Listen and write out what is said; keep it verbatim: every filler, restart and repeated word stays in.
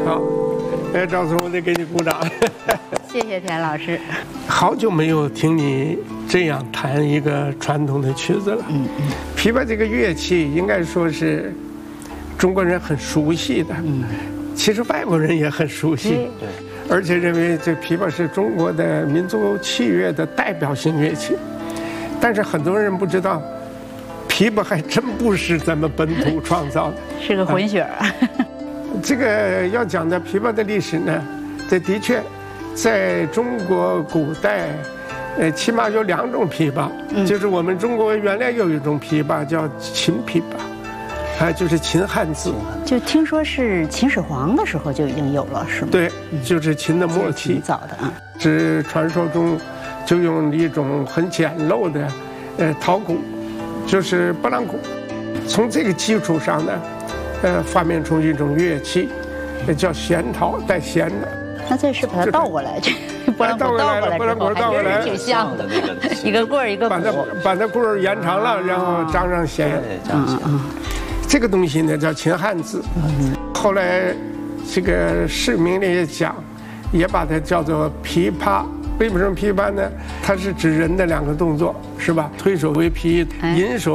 好，哎，赵总，我得给你鼓掌。 谢谢田老师。 好久没有听你这样弹一个传统的曲子了。嗯嗯。琵琶这个乐器应该说是中国人很熟悉的，嗯，其实外国人也很熟悉，对，而且认为这琵琶是中国的民族器乐的代表性乐器。但是很多人不知道，琵琶还真不是咱们本土创造的， 是个混血儿。 这个要讲的琵琶的历史呢，这的确，在中国古代，呃，起码有两种琵琶，嗯、就是我们中国原来有一种琵琶叫秦琵琶，还有就是秦汉字。 就听说是秦始皇的时候就已经有了，是吗？ 对，就是秦的末期。 挺早的啊。 是传说中，就用一种很简陋的，呃，陶鼓，就是拨浪鼓，从这个基础上呢。呃，发明出一种乐器，叫弦陶，带弦的。 那这是把它倒过来，这拨浪鼓倒过来， 拨浪鼓倒过来， 挺像的。一个棍儿一个鼓， 把它把它棍儿延长了，然后张上弦。嗯嗯。这个东西呢叫秦汉字，后来这个市民里也讲，也把它叫做琵琶。为什么琵琶呢？它是指人的两个动作，是吧？推手为琵，引手。